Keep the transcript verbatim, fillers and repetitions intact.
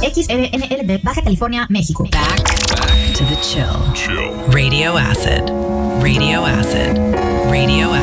X R N L de Baja California, México. Back, back to the chill. Chill. Radio Acid. Radio Acid. Radio Acid.